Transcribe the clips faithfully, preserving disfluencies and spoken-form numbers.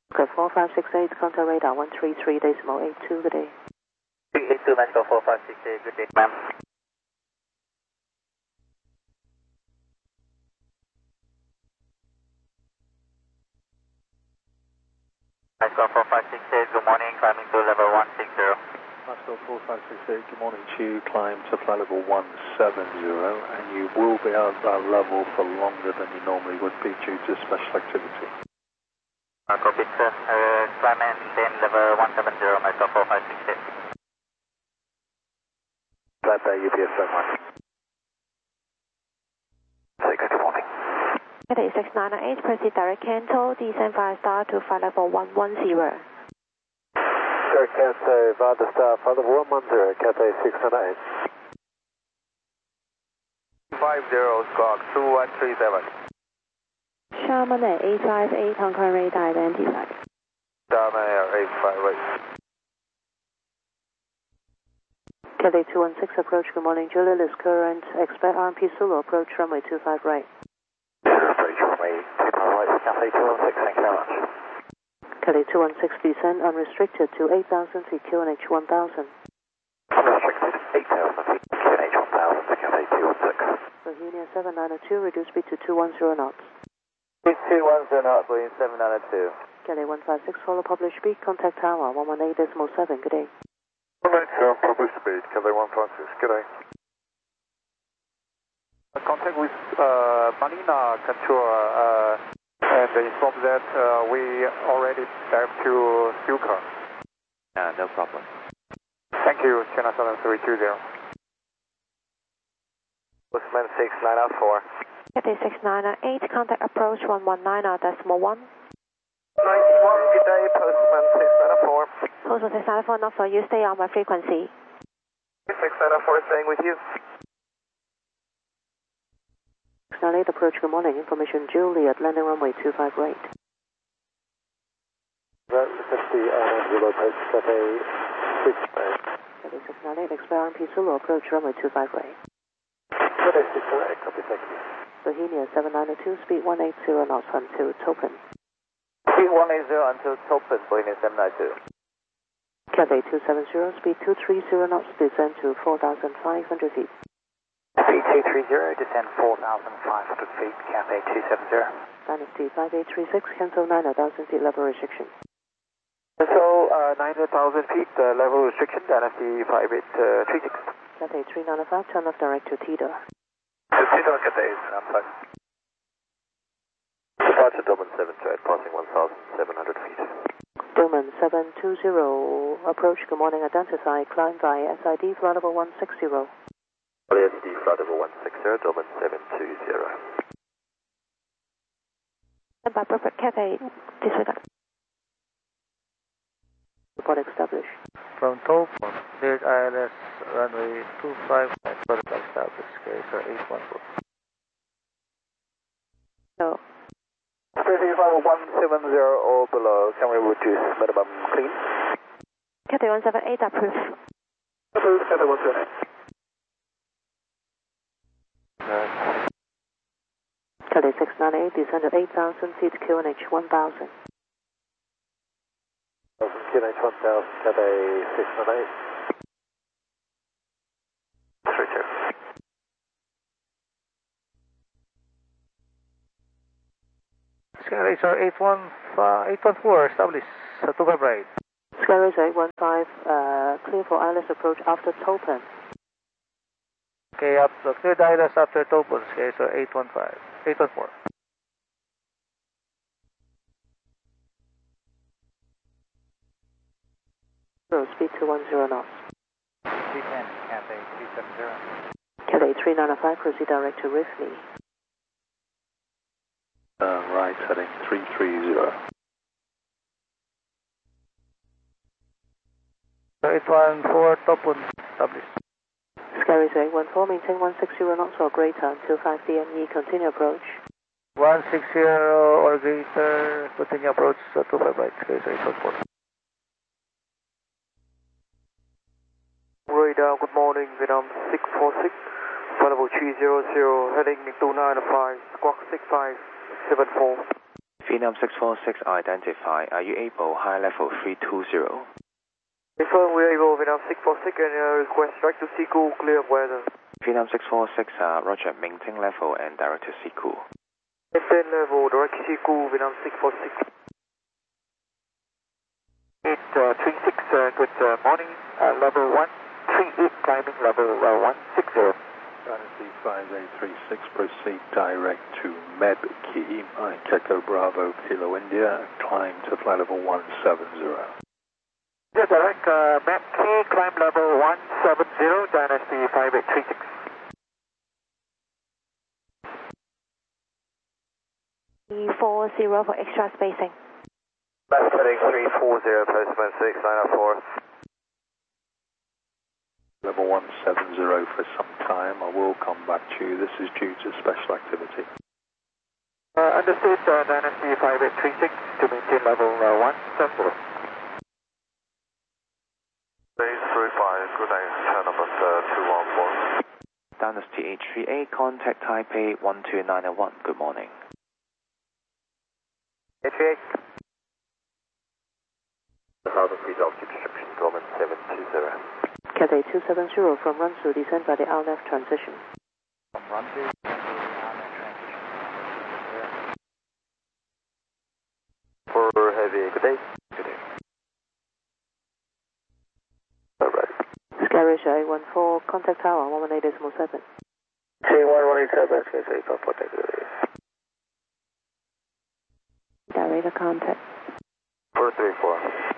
Okay, four five six eight, contact radar one three three decimal eight two, good day. three eight two, Mexico four five six eight, good day, ma'am. Mexico four five six eight, good morning, climbing to level one six zero. Mexico four five six eight, good morning to you, climb to flight level one seven zero, and you will be at that level for longer than you normally would be due to special activity. Uh, copy, sir. Uh, climb and then level one seven zero, Mexico four five six eight. Flight by U P S one. six, good morning. Cathay six nine eight, proceed direct Canto, descend via star to flight level one one zero. Sir, Cathay, Vada Star, flight level one one zero, Cathay six nine eight. five zero, squawk two one three seven. Sharman at eight five eight, Hong Kong radar identified. Sharman Air eight five eight. Cathay two one six, approach, good morning, Juliet is current, expect R M P Zulu, approach runway two five right. Approach runway two five right, Cathay two one six, thank you very much. Cathay two one six, descend unrestricted to eight thousand feet, Q N H one thousand. Unrestricted, eight thousand feet, Q N H one thousand, Cathay two one six. Bohemia seven nine two, reduce speed to two one zero knots. two one zero knots, Boeing seven nine two. Cathay one five six, follow published speed, contact tower one one eight decimal seven, good day. one eight zero, published speed, Cathay one five six, good day. Contact with uh, Marina Control uh, and inform that uh, we already dive to Silka. Yeah, no problem. Thank you, China seven three two zero. Postman six nine four. Cathay six nine eight, contact approach one one nine decimal one. ninety-one, good day, Postman six nine four. Postman six nine four, not for you, stay on my frequency. six nine four, staying with you. six nine eight, approach, good morning, information Juliet, landing runway two five right. Right, fifty, and zero, approach, Cathay six nine eight. Cathay six nine eight, expect R M P Zulu, approach runway two five right. Cathay six nine eight, copy, thank you. Bohemia seven nine two, speed one eight zero knots until Topen. Speed one eight zero until Topen, Boeing seven nine two. Cathay two seven zero, speed two three zero knots, descend to four thousand five hundred feet. Speed two three zero, descend four thousand five hundred feet, Cathay two seven zero. Dynasty five eight three six, cancel nine thousand feet level restriction. So uh, nine thousand feet uh, level restriction, Dynasty five eight three six. Cathay three nine five, turn left direct to Tito. Tito, Cathay, outside. Departure Doman seven two eight, passing one thousand seven hundred feet. Doman seven two zero, approach, good morning, identify, climb by S I D, flight level one six zero. S I D, flight level one six zero, Doman seven two zero. And by perfect, Cathay, disregard. Report established. From Topen, near I L S runway two five nine, protocol established, Caser eight one four. No. Station level one seven zero or below, can we reduce minimum clean? Cathay one seven eight, approve. Approve, Cathay one seven eight. Cathay six nine eight, descend at eight thousand feet, Q N H one thousand. Q N H one thousand, Cathay six nine eight. three two. Sky Racer eight one four, established, uh, two five right. Sky Racer eight one five, uh, clear for I L S approach after Topen. Okay, up, so clear the I L S after Topen, Sky Racer eight one five, eight one four. Zero, speed two one zero knots. three ten, Cathay three seven zero. Cathay three nine five, proceed direct to Ripley. Uh, right, heading three three zero. eight one four, Topen, established. Sky Racer eight one four, maintain one six zero knots or greater until five D M E, continue approach. one six zero or greater, continue approach, uh, two five right, Sky Racer eight one four. Radar, good morning, Vietnam six four six, flight level three zero zero, heading two nine five, squawk six five seven four. Phenom six four six, identify. Are you able high level three two zero? Confirm we are able Phenom six four six and uh, request direct to Siku, clear of weather. Phenom six four six, uh, roger, maintain level and direct to Siku. Maintain level, direct to Siku, Phenom six four six. eight three six, uh, good uh, morning, uh, level one three eight, climbing level uh, one six zero. Dynasty five eight three six, proceed direct to Med Key, Mike Echo Bravo, Kilo India, climb to flight level one seven zero. Yeah, direct, uh, Map Key, climb level one seven zero, Dynasty five eight three six. three four zero for extra spacing. Left heading three four zero, postman six nine four. Level one seven zero for some time. I will come back to you. This is due to special activity. Uh, understood, uh, Dynasty five eight three six to maintain level uh, one seven zero. Base three five, good day, turn up at uh, two one four. Dynasty eight three eight, contact Taipei one two nine one. Good morning. eight three eight. one thousand feet altitude description, Gorman seven two zero. Cathay two seven zero from Runsu, descend by the R left transition. From Runsu to R left transition. For heavy, good day. Good day. Alright. Skyracer eight one four, contact tower one one eight point seven. T one one eight seven, Sky eight five four, take it. Direct contact. four three four.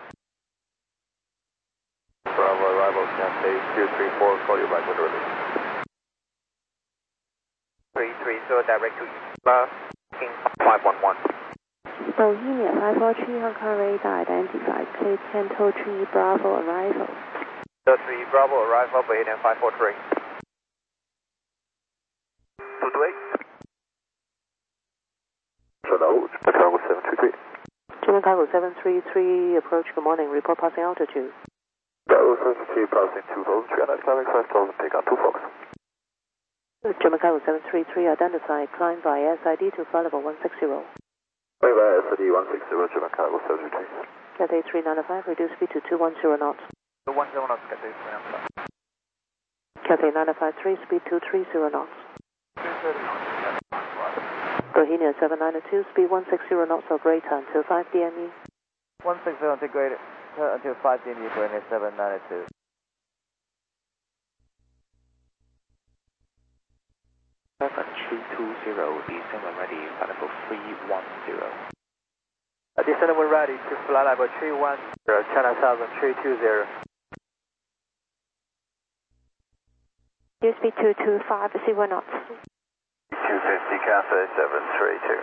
Bravo, arrival, Cathay two three four, call you back when ready. three three zero, direct to left, King five one one. Bohemia five four three, Hong Kong radar identified, plate Canto three, Bravo arrival. three, Bravo, arrival, Bohemia five four three. two two eight. Hello, Chicago seven two three. German Cargo seven three three, approach, good morning, report passing altitude. Bravo seven two three, passing two thousand three hundred, climbing five thousand, take on two Fox. German Cargo seven three three, identified, climb by S I D to flight level one six zero. Bye bye, S I D one six zero, German Cargo seven two three. Cathay three nine five, reduce speed to two one zero knots. two one zero knots, Cathay three nine five. Cathay nine five three, speed two three zero knots. two thirty knots. Bohemia seven nine two, speed one six zero knots of radar until five D M E. one six zero integrated uh, until five D M E, Bohemia seven nine two. seven three two zero, descend when ready, flight level three one zero. Uh, descend when ready to flight level three one zero, China Southern three two zero. Use speed two two five zero knots. two fifty, Cathay seven three two.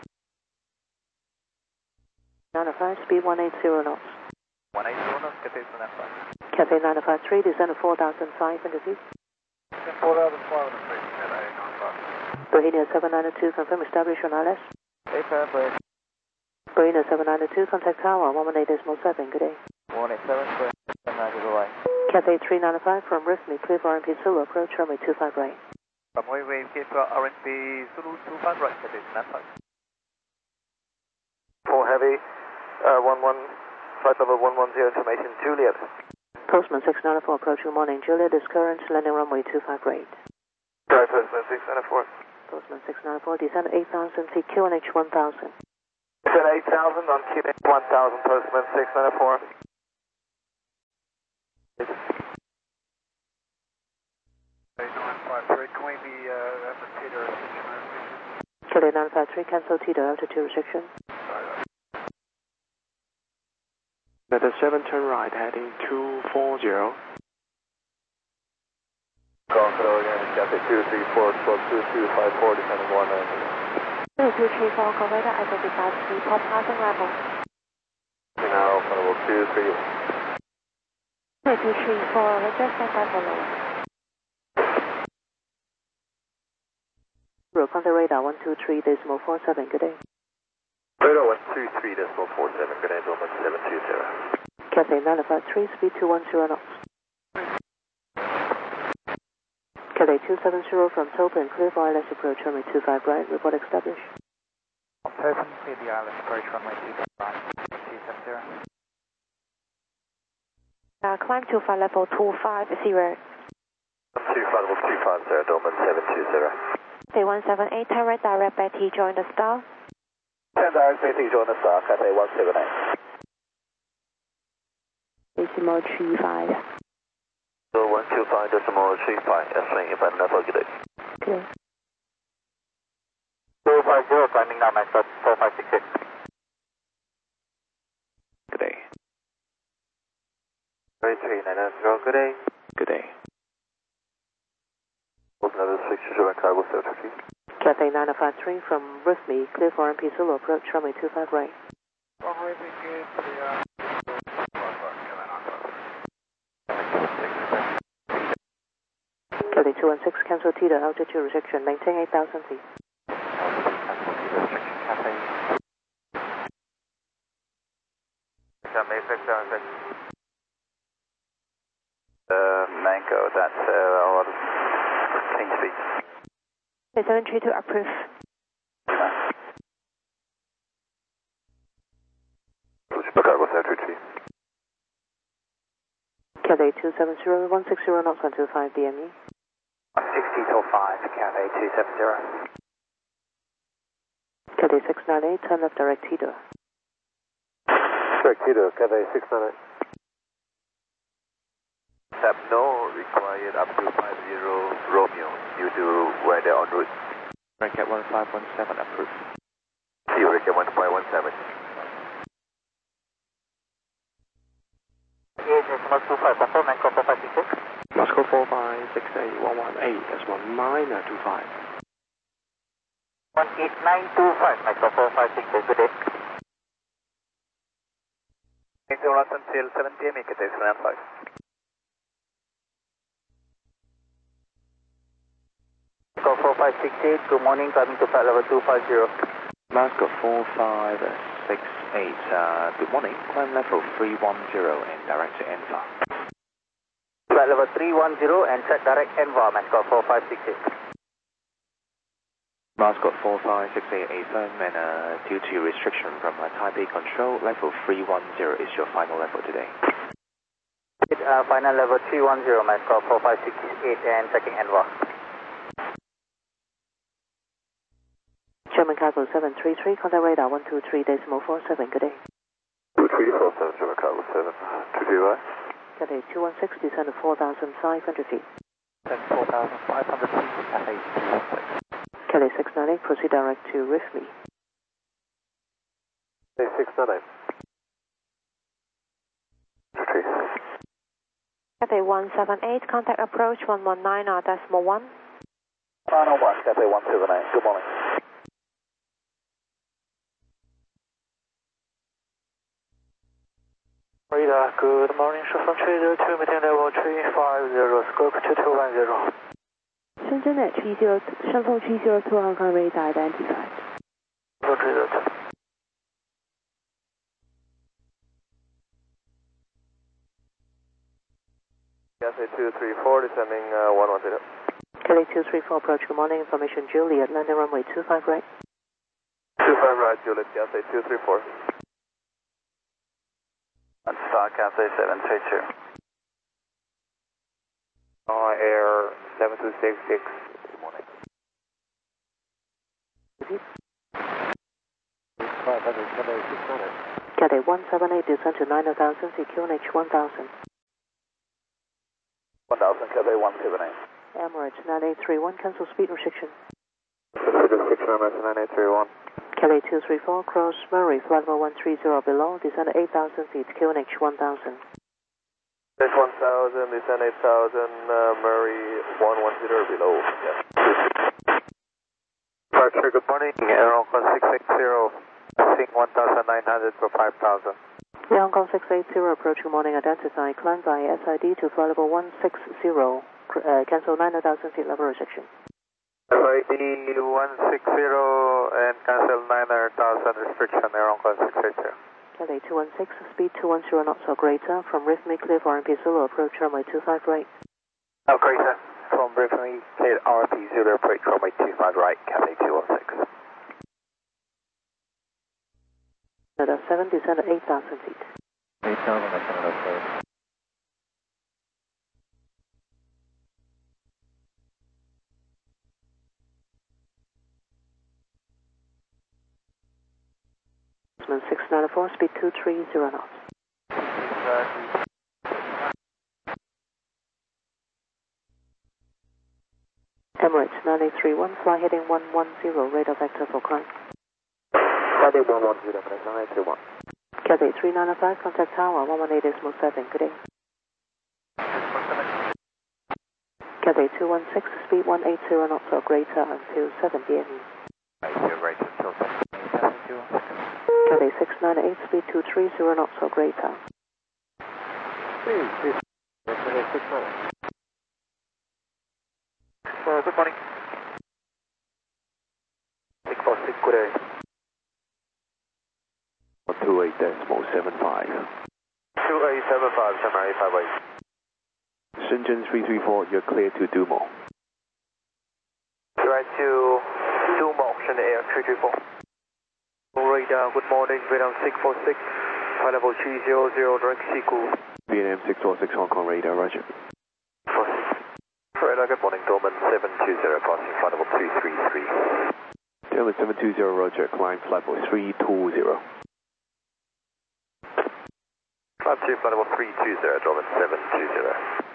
nine five, speed one eight zero knots. one eight zero knots, Cathay three nine five. Cathay nine five three, descend at four thousand five hundred feet. four thousand five hundred feet, Cathay nine five. Bohemia seven nine two, confirm establish on I L S. eight seven, Bohemia Bohemia seven nine two, contact tower one one eight point seven, good day. one eight seven, Bohemia seven nine two, right. Cathay three nine five from Rhythmic, clear for R M P Zulu, approach runway two five right. From Huawei, clear for R M P Zulu two five right, Cathay three nine five. Four heavy, uh, one one, flight level one one zero, information Juliet. Postman six nine four, approach, good morning. Juliet is current, landing runway two five right. Drive Postman six nine four. Postman six nine four, descend eight thousand feet, Q N H one thousand. Descend eight thousand on Q N H one thousand, Postman six nine four. nine five three, can we be uh, at the Peter restriction? Cathay nine five three, cancel Tito, altitude restriction. Delta seven, turn right, heading two four zero. Control again, Cathay two three four, twelve two two five four, descending one nine. two two three four, Corvetta identified, report passing level. Now, level two three. two two three four, just stand by for lower. Contact radar one two three decimal four seven, good day. Radar one two three decimal four seven, good day, Bowman seven two zero. Cathay nine five three, speed two one zero knots. Cathay two seven zero from Topin, clear for I L S approach, runway two five right, report established. Open, clear the island, approach runway two five, two seven zero. Uh, climb to flight level two five zero. two five level two five zero, Dolman seven two zero. Day one seven eight, turn right direct Betty, join the star. ten direct Betty, join the star, Cathay one seven eight. Decimal three five. So one two five decimal three five, S-wing, if I'm not forgetting. Clear. two five zero, climbing now, Max, four five six six. Good day. three three nine nine zero, good day. Good day. Level six zero, cargo seven. Cathay nine five three from Rhythmy, clear for M P Zulu, approach runway two five right. Cathay two one six, cancel T to altitude restriction, maintain eight thousand feet. Uh, Mango, that's uh, our clean speed. Day seven three two, approve. Cargo seven three. Cathay two seven zero, one six zero knots, one two five D M E. one sixty till five, Cathay two seven zero. Cathay six nine eight, turn left direct Tito. Direct Tito, Cathay six nine eight. Have no required up to five zero Romeo due to weather en route. Ranket one five one seven approved. See you, Ranket one five one seven. Moscow five, confirm, Manco four five six six. Moscow four five six eight one one eight, that's one nine two five. one eight nine two five, Manco four five six eight, good day. Thank you, Russ, until seven P M, Cathay seven five. Moscow four five six eight, good morning, climbing to flight level two five zero. Moscow four five six eight, uh, good morning, climb level three one zero and direct to Enva. Flight level three one zero and set direct Enva, Moscow four five six eight. Moscow four five six eight, affirm, and uh, due to restriction from uh, Taipei control, level three one zero is your final level today. Uh, final level three one zero, Moscow four five six eight and checking Enva. German cargo seven three three, contact radar one two three decimal four seven, good day. two three four seven, German cargo seven, two three one. Cathay two one six, descend to four thousand five hundred feet. four thousand five hundred feet, Cathay two one six. Cathay six nine eight, proceed direct to Rhythmy. Cathay six nine eight. Cathay one seven eight, contact approach one one nine, uh, decimal one. Final one, Cathay one seven eight, good morning. Radar, good morning, from three zero two, maintain level three five zero, scope two two one zero. Shenzhen at three zero, Shenzhen three zero two, Hong Kong radar identified. three zero two. Cathay two three four, descending uh, one one zero. Cathay two three four, approach, good morning, information Juliet, landing runway two five right. two five right, Juliet, Cathay two three four. And star Cathay seven three two. Uh, air seven two six six, good morning. Cathay one seven eight, descend to nine thousand feet, Q N H one thousand. one thousand, Cathay one seven eight. Emirates nine eight three one, cancel speed restriction. Restriction, Emirates nine eight three one. Cathay two three four, cross Murray, flight level one three zero below, descend eight thousand feet, Q N H one thousand. H one thousand, descend eight thousand, uh, Murray one one zero below. Yeah. Departure, good morning, Air Hong Kong six eight zero, passing one thousand nine hundred for five thousand. Air Hong Kong six eight zero, approach, good morning, identify, climb by S I D to flight level one six zero, uh, cancel nine thousand feet level restriction. S I D one six zero and cancel nine thousand restriction, Air Hong Kong six eight zero. Cathay two one six, speed two one zero knots or greater, from Rhythmy, clear for R M P Zulu, approach runway two five right. Oh, greater. From Rhythmy, cleared R M P Zulu, approach runway two five right, Cathay two one six. Canada seven, descend at eight thousand feet. eight thousand at Canada seven. six ninety-four, speed two three zero knots. Emirates nine eight three one, fly heading one one zero, radar vector for climb. Cathay one one zero, nine eight three one. Cathay three nine five, contact tower one one eight decimal seven, good day. Cathay two one six, speed one eight zero knots or greater until seven P M. Right until seven. Cathay six nine eight, speed two three zero knots or greater. Please, please. six nine. Uh, good morning. six four six, good day. one two eight decimal seven five. two eight seven five, Shanghai five eight. Shenzhen three three four, you're clear to Dumo. Right to Dumo, Shenzhen Air three three four. Radar, good morning, Vietnam six four six, flight level three zero zero, direct Siku. Vietnam six four six, Hong Kong radar, roger. Radar, good morning, Dorman seven two zero, passing flight level two three three. Dorman seven two zero, roger, climb flight level three two zero. Climb to flight level three two zero, Dorman seven two zero.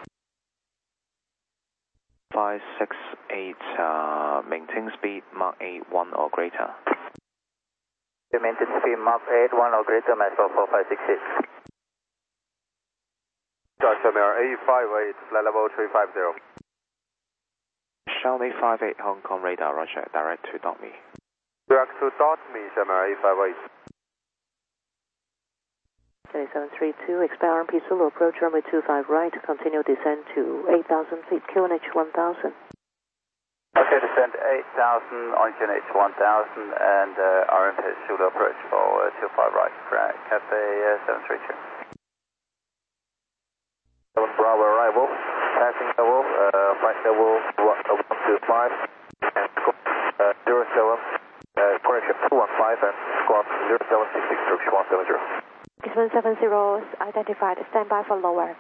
five six eight, uh, maintain speed, Mach eight one or greater. Maintain speed Mach eight one or greater, Maxwell four five six eight. Josh Air eight five eight, flight level three five zero. Shawnee five eight, Hong Kong radar, roger, direct to dot me. Direct to dot me, Shamir eight five eight. Cathay seven three two, expect R M P Zulu, approach runway two five right, continue descent to eight thousand feet, Q N H one thousand. Okay, descend eight thousand on Q N H one thousand and uh, R M P Zulu approach for uh, two five right, correct, Cathay uh, seven three two. seven Bravo arrival, passing level, uh, flight level one two five, and uh, zero seven, uh, correction two one five, and squawk zero seven six six, Turkish one seven zero. Gizmo seven zero identified, stand by for lower.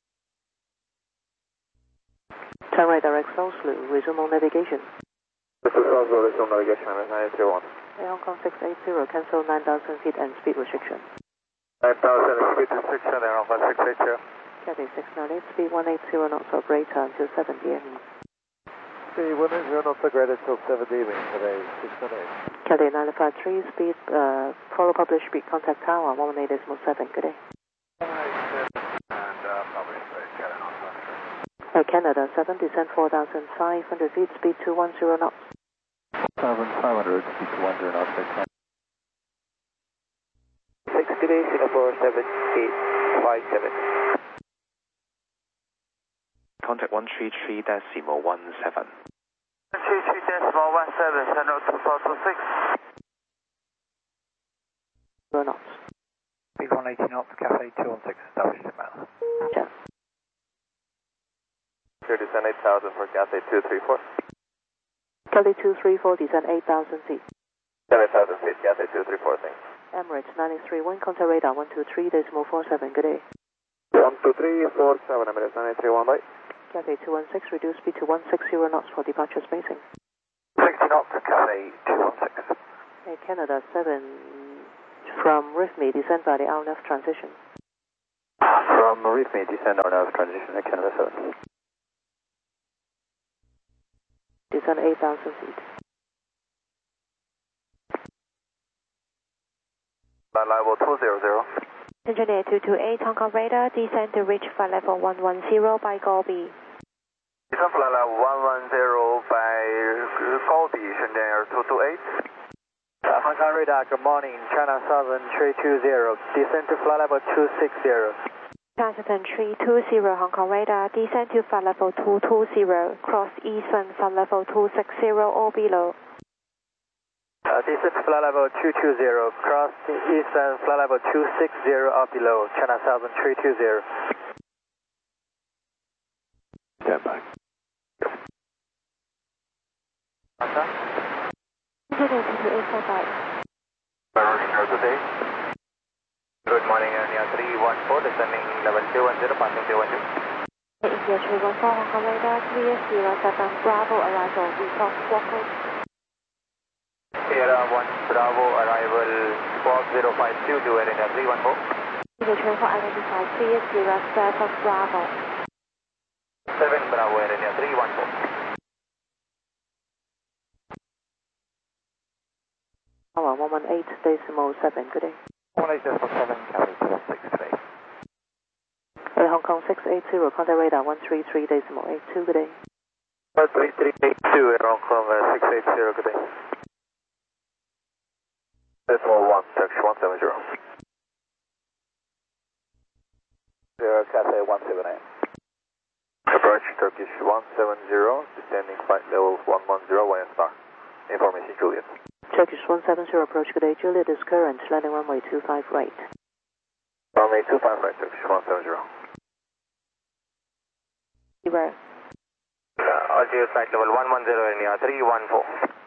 Turn right direct Southlu, resume on navigation. This is Southlu, resume navigation, nine eight three one. Hong Kong six eight zero, cancel nine thousand feet and speed restriction. nine thousand speed restriction, Hong Kong six eight zero. Cathay six nine eight, speed one eight zero knots or greater until seven P M. Speed one eight zero knots or greater until seven P M, Cathay six nine eight. Cathay nine five three, speed, uh, follow published speed, contact tower one one eight decimal seven, good day. Air Canada seven, descend four thousand five hundred feet, speed two one zero knots. four thousand five hundred, speed two one zero knots, six today, Singapore seven eight five seven. Contact one three three decimal one seven. one three three decimal one seven, send out two four two six. Zero knots. Speed one eighty knots, Cathay two one six, established in Manila. Check. Here, descend eight thousand for Cathay two three four. Cathay two three four, descend eight thousand feet. Descend eight thousand feet, Cathay two three four, thanks. Emirates nine eight three one, contact radar one two three decimal four seven, good day. one two three four seven, Emirates nine eight three one, bye. Cathay two one six, reduce speed to one six zero knots for departure spacing. sixty knots, Cathay two one six. Air Canada seven, from RIFME, descend by the R N F transition. From RIFME, descend R N F transition at Canada seven. Descend eight thousand feet. Level two zero zero. Engineer two two eight, Hong Kong radar, descend to reach flight level one one zero by Gobi. Descend flight level one one zero by Gobi, Shenzhen Air two two eight. Uh, Hong Kong radar, good morning, China Southern three two zero, descend to flight level two six zero. China Southern three two zero, Hong Kong radar, descend to flight level two two zero, cross Eastern flight level two six zero or below. Uh, descend to flight level two two zero, cross Eastern flight level two six zero or below, China Southern three two zero. Stand by. Engineer two two eight, stand by. Today. morning, India three one four, descending level two one zero, passing two one two. India three one four, Hong Kong radar, three zero seven, Bravo, arrival, report, squawk code. Sierra one, Bravo, arrival, squawk zero five two to Air India three one four. India three one four, identify three zero seven, Bravo. seven, Bravo, Air India three one four. Tower one one eight decimal seven, good day. one eight decimal seven, Cathay two one six, good day. Hey, Hong Kong six eight zero, contact radar one three three decimal eight two, good day. one three three eight two, Air Hong Kong uh, six eight zero, good day. Decimal one, Turkish one seven zero. Zero, Cathay one seven eight. Approach Turkish one seven zero, descending flight level one one zero, one star. Information Juliet. Turkish one seven zero, approach, good day. Juliet is current, landing runway two five right. Runway two five right, Turkish one seven zero. Zero. Uh, altitude flight level one one zero, India three one four.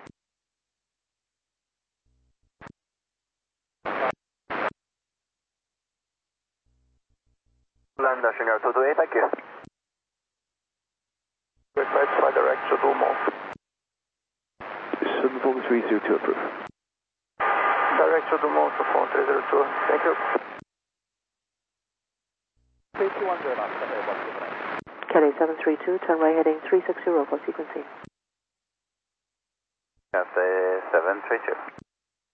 Land Dash India two two eight, thank you. Request flight direct to Dumo. seven four three zero two approved. Direct to Dumo to four three zero two, thank you. three two one zero, Kelly seven three two, turn right heading three six zero for sequencing. Cathay seven three two.